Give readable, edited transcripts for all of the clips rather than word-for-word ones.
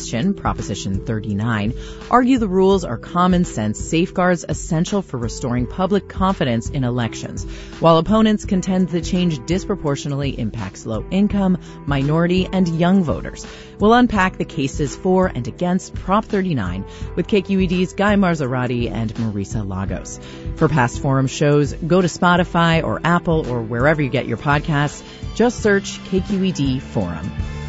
question, Proposition 39, argue the rules are common sense safeguards essential for restoring public confidence in elections, while opponents contend the change disproportionately impacts low-income, minority, and young voters. We'll unpack the cases for and against Prop 39 with KQED's Guy Marzorati and Marisa Lagos. For past forum shows, go to Spotify or Apple or wherever you get your podcasts. Just search KQED Forum.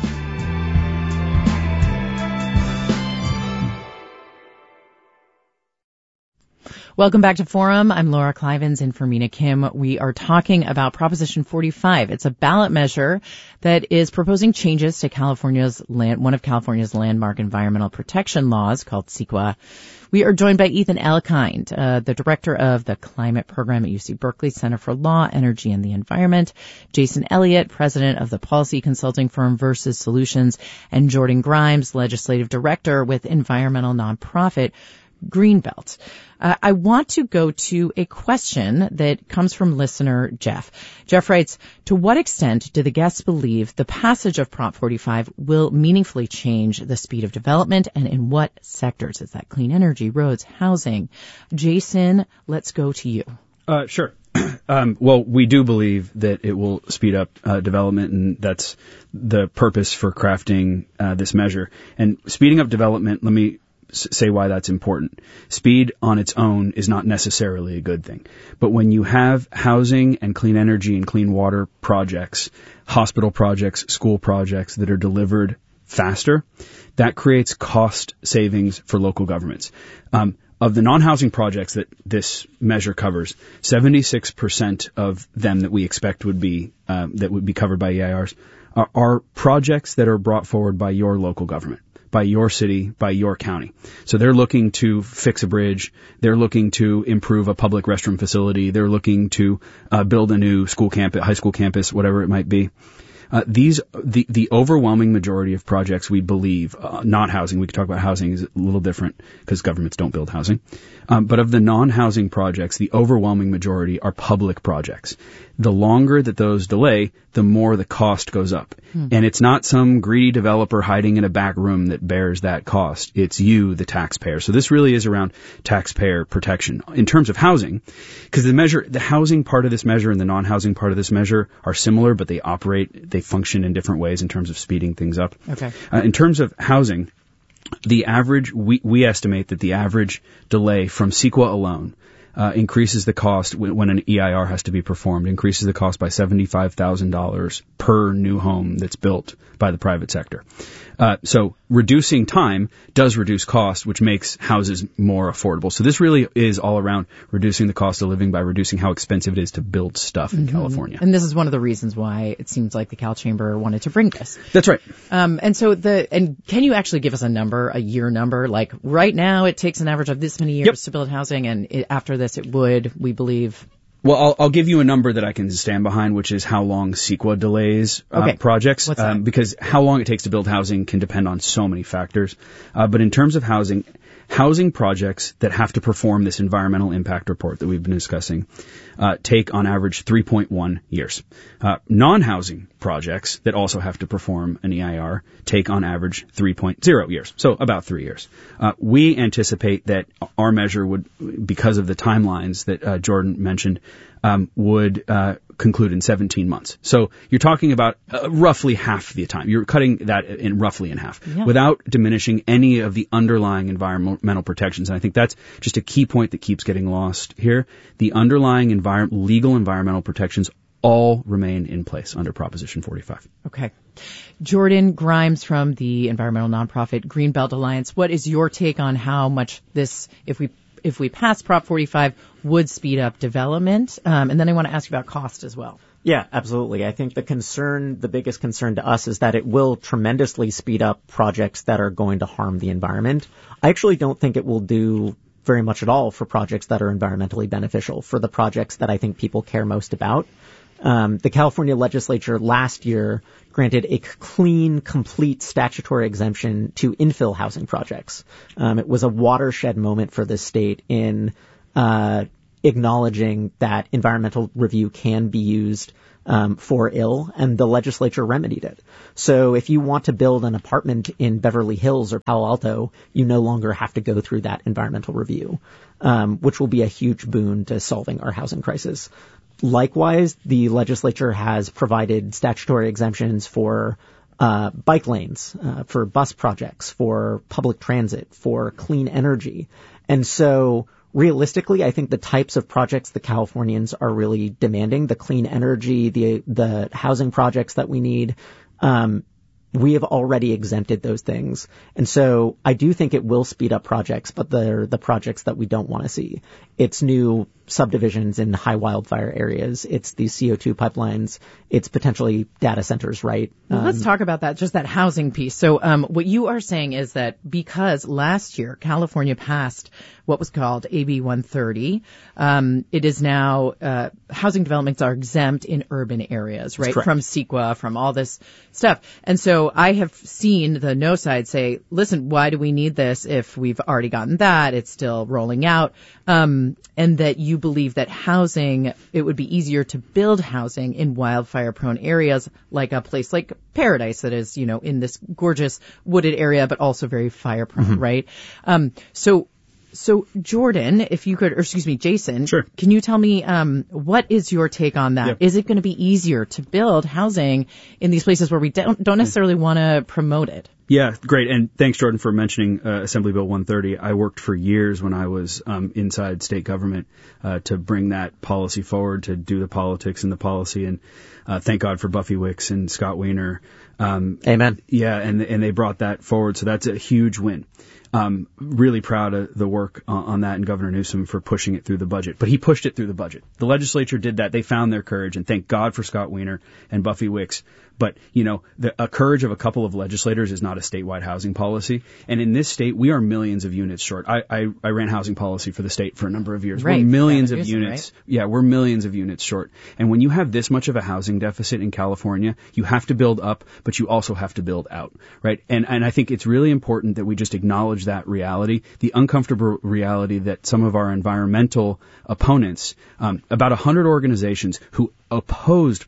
Welcome back to Forum. I'm Laura Clivens in for Mina Kim. We are talking about Proposition 45. It's a ballot measure that is proposing changes to one of California's landmark environmental protection laws called CEQA. We are joined by Ethan Elkind, the director of the climate program at UC Berkeley Center for Law, Energy, and the Environment, Jason Elliott, president of the policy consulting firm Versus Solutions, and Jordan Grimes, legislative director with environmental nonprofit Greenbelt. I want to go to a question that comes from listener Jeff. Jeff writes, to what extent do the guests believe the passage of Prop 45 will meaningfully change the speed of development, and in what sectors? Is that clean energy, roads, housing? Jason, let's go to you. Sure. Well, we do believe that it will speed up development, and that's the purpose for crafting this measure. And speeding up development, let me say why that's important. Speed on its own is not necessarily a good thing. But when you have housing and clean energy and clean water projects, hospital projects, school projects that are delivered faster, that creates cost savings for local governments. Of the non-housing projects that this measure covers, 76% of them that we expect would be covered by EIRs are projects that are brought forward by your local government, by your city, by your county. So they're looking to fix a bridge. They're looking to improve a public restroom facility. They're looking to build a new school campus, high school campus, whatever it might be. The overwhelming majority of projects, we believe, not housing, we could talk about housing is a little different because governments don't build housing. But of the non-housing projects, the overwhelming majority are public projects. The longer that those delay, the more the cost goes up. And it's not some greedy developer hiding in a back room that bears that cost. It's you, the taxpayer. So this really is around taxpayer protection. In terms of housing, because the housing part of this measure and the non-housing part of this measure are similar, but they function in different ways in terms of speeding things up. Okay. In terms of housing, we estimate that the average delay from CEQA alone increases the cost when an EIR has to be performed, increases the cost by $75,000 per new home that's built by the private sector. So reducing time does reduce cost, which makes houses more affordable. So this really is all around reducing the cost of living by reducing how expensive it is to build stuff in California. And this is one of the reasons why it seems like the Cal Chamber wanted to bring this. That's right. And can you actually give us a year number? Like right now it takes an average of this many years to build housing, and after this it would, we believe. Well, I'll give you a number that I can stand behind, which is how long CEQA delays projects. What's that? Because how long it takes to build housing can depend on so many factors. But in terms of housing projects that have to perform this environmental impact report that we've been discussing take on average 3.1 years. Non-housing projects that also have to perform an EIR take on average 3.0 years, so about 3 years. We anticipate that our measure would, because of the timelines that Jordan mentioned, would conclude in 17 months. So you're talking about roughly half the time. You're cutting that roughly in half without diminishing any of the underlying environmental protections. And I think that's just a key point that keeps getting lost here. The underlying legal environmental protections all remain in place under Proposition 45. Okay. Jordan Grimes from the environmental nonprofit Greenbelt Alliance, what is your take on how much this, if we pass Prop 45, would speed up development? And then I want to ask you about cost as well. Yeah, absolutely. I think the biggest concern to us is that it will tremendously speed up projects that are going to harm the environment. I actually don't think it will do very much at all for projects that are environmentally beneficial, for the projects that I think people care most about. The California legislature last year granted a clean, complete statutory exemption to infill housing projects. It was a watershed moment for the state in acknowledging that environmental review can be used for ill, and the legislature remedied it. So if you want to build an apartment in Beverly Hills or Palo Alto, you no longer have to go through that environmental review, which will be a huge boon to solving our housing crisis. Likewise, the legislature has provided statutory exemptions for bike lanes, for bus projects, for public transit, for clean energy. And so realistically, I think the types of projects the Californians are really demanding, the clean energy, the housing projects that we need, we have already exempted those things. And so I do think it will speed up projects, but they're the projects that we don't want to see. It's new subdivisions in high wildfire areas. It's these CO2 pipelines. It's potentially data centers, right? Well, let's talk about that, just that housing piece. So what you are saying is that because last year California passed what was called AB 130, it is now housing developments are exempt in urban areas, right? From CEQA, from all this stuff. And so I have seen the no side say, listen, why do we need this if we've already gotten that? It's still rolling out. And that you believe that housing, it would be easier to build housing in wildfire prone areas like a place like Paradise that is, in this gorgeous wooded area, but also very fire prone, right? So Jordan, if you could, or excuse me, Jason, Sure. Can you tell me, what is your take on that? Yep. Is it going to be easier to build housing in these places where we don't necessarily want to promote it? Yeah, great. And thanks, Jordan, for mentioning Assembly Bill 130. I worked for years when I was inside state government to bring that policy forward, to do the politics and the policy. And thank God for Buffy Wicks and Scott Wiener. Amen. Yeah, and they brought that forward. So that's a huge win. Really proud of the work on that and Governor Newsom for pushing it through the budget. But he pushed it through the budget. The legislature did that. They found their courage, and thank God for Scott Wiener and Buffy Wicks. But, the courage of a couple of legislators is not a statewide housing policy. And in this state, we are millions of units short. I ran housing policy for the state for a number of years. Right. We're millions of Newsom, units. Right? Yeah, we're millions of units short. And when you have this much of a housing deficit in California, you have to build up, but you also have to build out, right? And I think it's really important that we just acknowledge that reality, the uncomfortable reality that some of our environmental opponents, about 100 organizations who opposed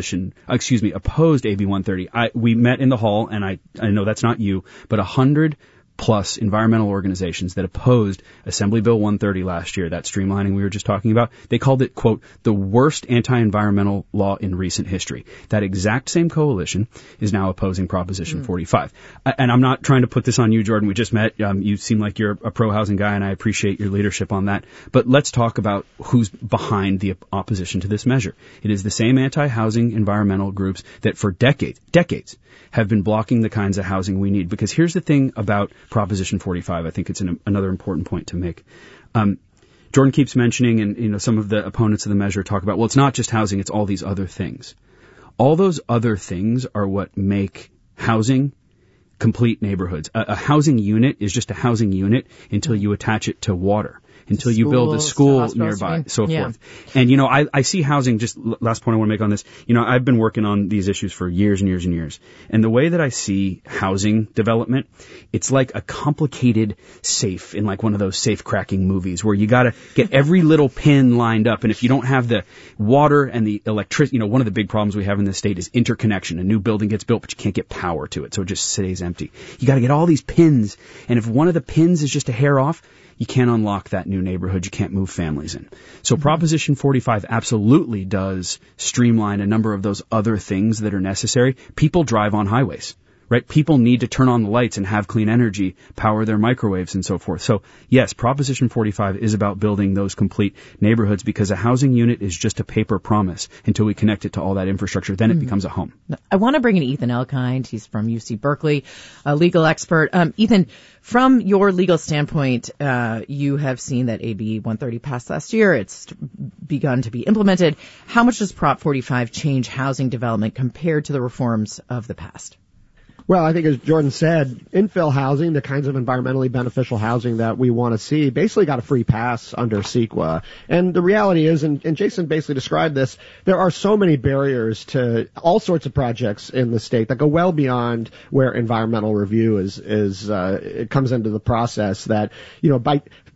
AB 130. We met in the hall, and I know that's not you, but 100 plus environmental organizations that opposed Assembly Bill 130 last year, that streamlining we were just talking about. They called it, quote, the worst anti-environmental law in recent history. That exact same coalition is now opposing Proposition 45. And I'm not trying to put this on you, Jordan. We just met. You seem like you're a pro-housing guy, and I appreciate your leadership on that. But let's talk about who's behind the opposition to this measure. It is the same anti-housing environmental groups that for decades, have been blocking the kinds of housing we need. Because here's the thing about Proposition 45. I think it's another important point to make. Jordan keeps mentioning, and some of the opponents of the measure talk about, well, it's not just housing, it's all these other things. All those other things are what make housing complete neighborhoods. A housing unit is just a housing unit until you attach it to water, until you build a school nearby, so forth. And, I see housing, just last point I want to make on this, I've been working on these issues for years and years and years. And the way that I see housing development, it's like a complicated safe in like one of those safe cracking movies where you got to get every little pin lined up. And if you don't have the water and the electricity, one of the big problems we have in this state is interconnection. A new building gets built, but you can't get power to it. So it just stays empty. You got to get all these pins. And if one of the pins is just a hair off, you can't unlock that new neighborhood. You can't move families in. So Proposition 45 absolutely does streamline a number of those other things that are necessary. People drive on highways, right? People need to turn on the lights and have clean energy, power their microwaves and so forth. So yes, Proposition 45 is about building those complete neighborhoods because a housing unit is just a paper promise until we connect it to all that infrastructure. Then it becomes a home. I want to bring in Ethan Elkind. He's from UC Berkeley, a legal expert. Ethan, from your legal standpoint, you have seen that AB 130 passed last year. It's begun to be implemented. How much does Prop 45 change housing development compared to the reforms of the past? Well, I think as Jordan said, infill housing, the kinds of environmentally beneficial housing that we want to see, basically got a free pass under CEQA. And the reality is, and Jason basically described this, there are so many barriers to all sorts of projects in the state that go well beyond where environmental review it comes into the process that, by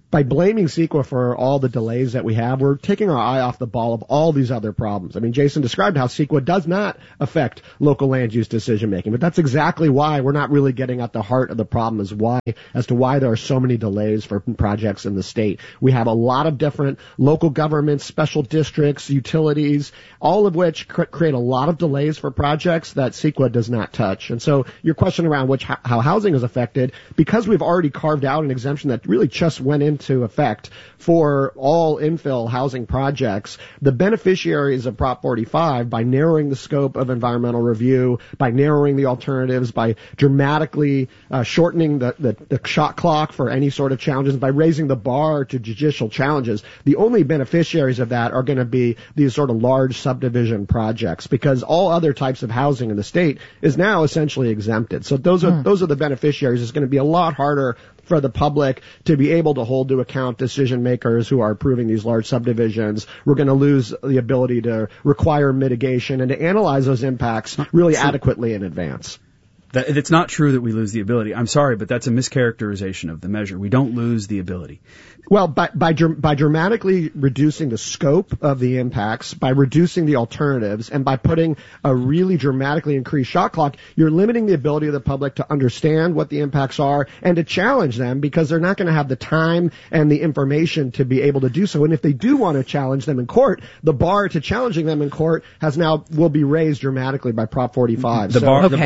by blaming CEQA for all the delays that we have, we're taking our eye off the ball of all these other problems. I mean, Jason described how CEQA does not affect local land use decision making, but that's exactly why we're not really getting at the heart of the problem as to why there are so many delays for projects in the state. We have a lot of different local governments, special districts, utilities, all of which create a lot of delays for projects that CEQA does not touch. And so your question around how housing is affected, because we've already carved out an exemption that really just went into effect for all infill housing projects, the beneficiaries of Prop 45, by narrowing the scope of environmental review, by narrowing the alternatives, by dramatically shortening the shot clock for any sort of challenges, by raising the bar to judicial challenges, the only beneficiaries of that are going to be these sort of large subdivision projects, because all other types of housing in the state is now essentially exempted. So those are the beneficiaries. It's going to be a lot harder for the public to be able to hold to account decision makers who are approving these large subdivisions. We're going to lose the ability to require mitigation and to analyze those impacts really adequately in advance. It's not true that we lose the ability. I'm sorry, but that's a mischaracterization of the measure. We don't lose the ability. Well, by dramatically reducing the scope of the impacts, by reducing the alternatives, and by putting a really dramatically increased shot clock, you're limiting the ability of the public to understand what the impacts are and to challenge them, because they're not going to have the time and the information to be able to do so. And if they do want to challenge them in court, the bar to challenging them in court will be raised dramatically by Prop 45.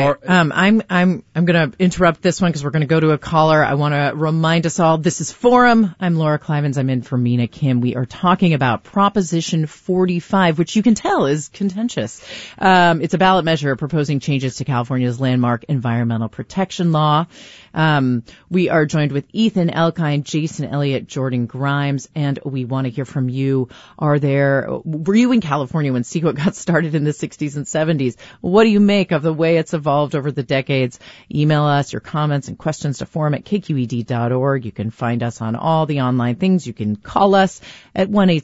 I'm going to interrupt this one because we're going to go to a caller. I want to remind us all, this is Forum. I'm Laura Clivens. I'm in for Mina Kim. We are talking about Proposition 45, which you can tell is contentious. It's a ballot measure proposing changes to California's landmark environmental protection law. We are joined with Ethan Elkind, Jason Elliott, Jordan Grimes, and we want to hear from you. Were you in California when CEQA got started in the 60s and 70s? What do you make of the way it's evolved over the decades? Email us your comments and questions to forum@kqed.org. You can find us on all the online things. You can call us at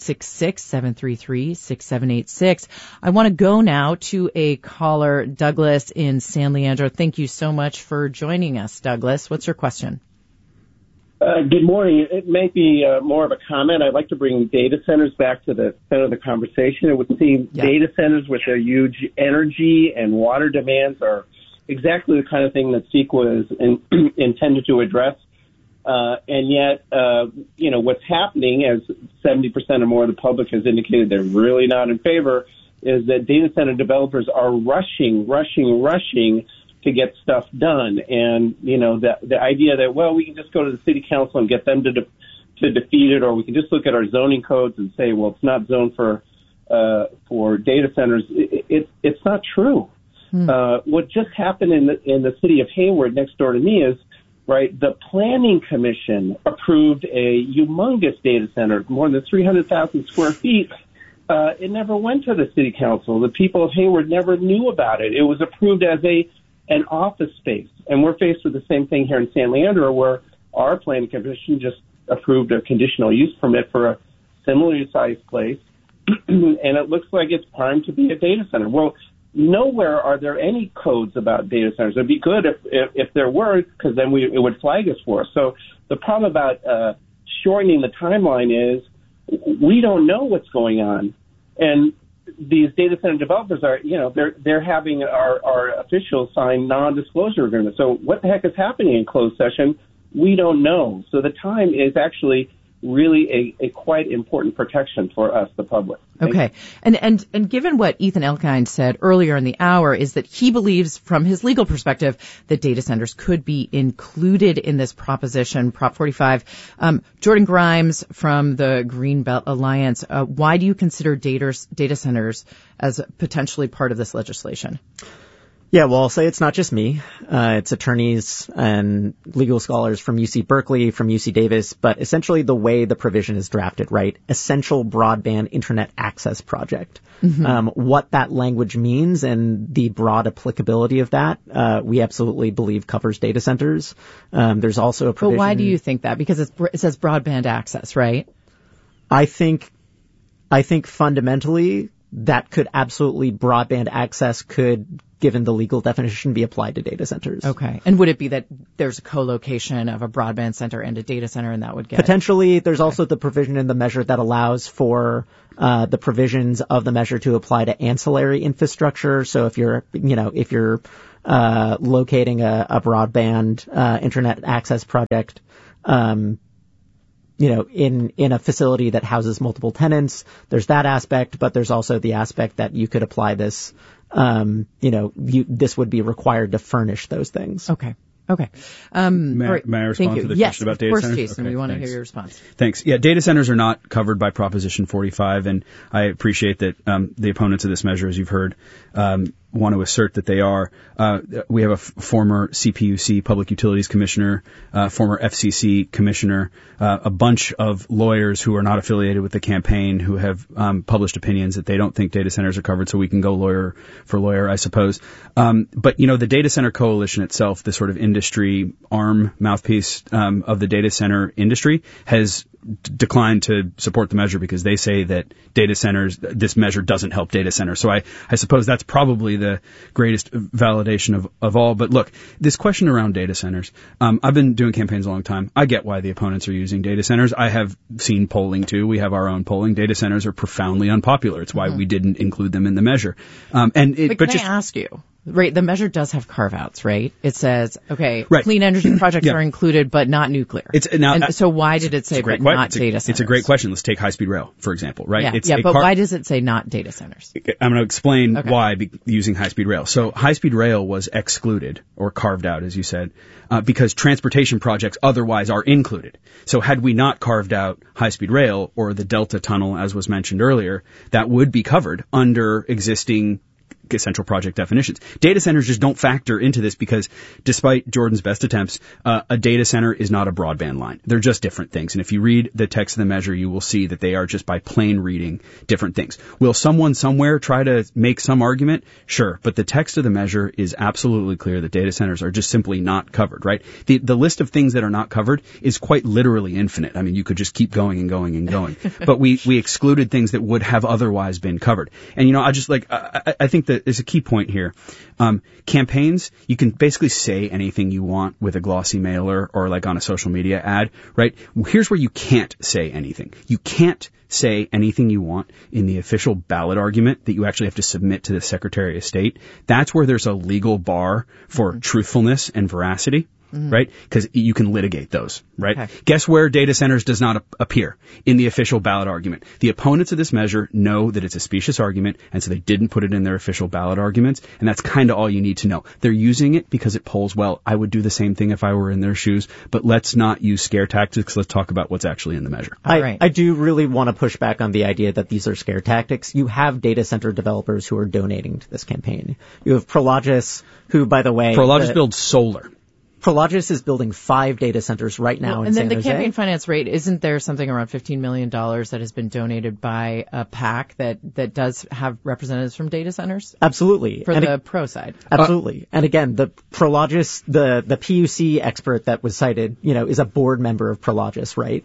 1-866-733-6786. I want to go now to a caller, Douglas in San Leandro. Thank you so much for joining us, Douglas. What's your question? Good morning. It may be more of a comment. I'd like to bring data centers back to the center of the conversation. It would seem data centers with their huge energy and water demands are exactly the kind of thing that CEQA is intended to address. And yet, what's happening, as 70% or more of the public has indicated they're really not in favor, is that data center developers are rushing to get stuff done. And, the idea that, well, we can just go to the city council and get them to defeat it, or we can just look at our zoning codes and say, well, it's not zoned for data centers. It's not true. What just happened in the city of Hayward next door to me is, right, the planning commission approved a humongous data center, more than 300,000 square feet. It never went to the city council. The people of Hayward never knew about it. It was approved as an office space. And we're faced with the same thing here in San Leandro, where our planning commission just approved a conditional use permit for a similarly sized place. And it looks like it's primed to be a data center. Well, nowhere are there any codes about data centers. It'd be good if there were, because then it would flag us for us. So the problem about shortening the timeline is we don't know what's going on. And these data center developers are, they're having our officials sign non-disclosure agreements. So what the heck is happening in closed session? We don't know. So the time is actually really a quite important protection for us, the public. Okay. And given what Ethan Elkind said earlier in the hour, is that he believes from his legal perspective that data centers could be included in this proposition, Prop 45. Jordan Grimes from the Greenbelt Alliance, why do you consider data centers as potentially part of this legislation? Yeah, well, I'll say it's not just me. It's attorneys and legal scholars from UC Berkeley, from UC Davis, but essentially the way the provision is drafted, right? Essential Broadband Internet Access Project. Mm-hmm. What that language means and the broad applicability of that, we absolutely believe covers data centers. There's also a provision. But why do you think that? Because it says broadband access, right? I think fundamentally that could absolutely broadband access could, given the legal definition, be applied to data centers. Okay. And would it be that there's a co-location of a broadband center and a data center, and that would get potentially? There's also the provision in the measure that allows for the provisions of the measure to apply to ancillary infrastructure. So if you're locating a broadband internet access project, in a facility that houses multiple tenants, there's that aspect, but there's also the aspect that you could apply this, this would be required to furnish those things. Okay. May I respond to the question about data centers? Yes, of course, Jason. We want to hear your response. Thanks. Yeah, data centers are not covered by Proposition 45, and I appreciate that the opponents of this measure, as you've heard, want to assert that they are. We have a former CPUC, Public Utilities Commissioner, former FCC Commissioner, a bunch of lawyers who are not affiliated with the campaign who have published opinions that they don't think data centers are covered, so we can go lawyer for lawyer, I suppose. But, the Data Center Coalition itself, the sort of industry arm, mouthpiece of the data center industry, has declined to support the measure because they say that this measure doesn't help data centers. So I suppose that's probably the greatest validation of all. But look, this question around data centers, I've been doing campaigns a long time. I get why the opponents are using data centers. I have seen polling too. We have our own polling. Data centers are profoundly unpopular. It's why we didn't include them in the measure. But I ask you? Right, the measure does have carve-outs, right? It says, clean energy projects are included, but not nuclear. So why did it say but not data centers? It's a great question. Let's take high-speed rail, for example, right? But why does it say not data centers? I'm going to explain why using high-speed rail. So high-speed rail was excluded, or carved out, as you said, because transportation projects otherwise are included. So had we not carved out high-speed rail, or the Delta Tunnel, as was mentioned earlier, that would be covered under existing central project definitions. Data centers just don't factor into this because despite Jordan's best attempts, a data center is not a broadband line. They're just different things. And if you read the text of the measure, you will see that they are just by plain reading different things. Will someone somewhere try to make some argument? Sure. But the text of the measure is absolutely clear that data centers are just simply not covered, right? The list of things that are not covered is quite literally infinite. I mean, you could just keep going and going and going. But we excluded things that would have otherwise been covered. And, I think that there's a key point here. Campaigns, you can basically say anything you want with a glossy mailer or like on a social media ad, right? Here's where you can't say anything. You can't say anything you want in the official ballot argument that you actually have to submit to the Secretary of State. That's where there's a legal bar for truthfulness and veracity. Right? Because you can litigate those, right? Okay. Guess where data centers does not appear? In the official ballot argument. The opponents of this measure know that it's a specious argument, and so they didn't put it in their official ballot arguments, and that's kind of all you need to know. They're using it because it polls well. I would do the same thing if I were in their shoes, but let's not use scare tactics. Let's talk about what's actually in the measure. I do really want to push back on the idea that these are scare tactics. You have data center developers who are donating to this campaign. You have Prologis, who, by the way... Prologis builds solar. Prologis is building 5 data centers right now in San Jose. And then the campaign finance rate, isn't there something around $15 million that has been donated by a PAC that does have representatives from data centers? Absolutely. For the pro side. Absolutely. And again, the Prologis, the PUC expert that was cited, is a board member of Prologis, right?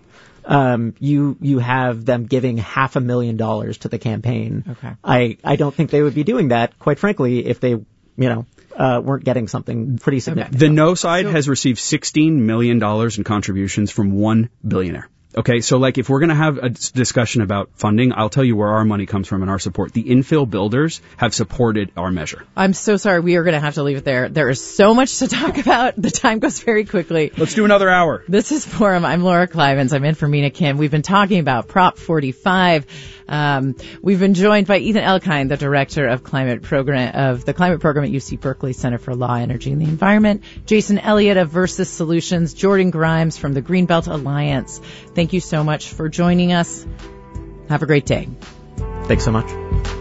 You have them giving $500,000 to the campaign. Okay. I don't think they would be doing that, quite frankly, if they, weren't getting something pretty significant. The no side has received $16 million in contributions from one billionaire. Okay, so if we're going to have a discussion about funding, I'll tell you where our money comes from and our support. The infill builders have supported our measure. I'm so sorry. We are going to have to leave it there. There is so much to talk about. The time goes very quickly. Let's do another hour. This is Forum. I'm Laura Clivens. I'm in for Mina Kim. We've been talking about Prop 45. We've been joined by Ethan Elkind, the director of the climate program at UC Berkeley Center for Law, Energy, and the Environment. Jason Elliott of Versus Solutions. Jordan Grimes from the Greenbelt Alliance. Thank you so much for joining us. Have a great day. Thanks so much.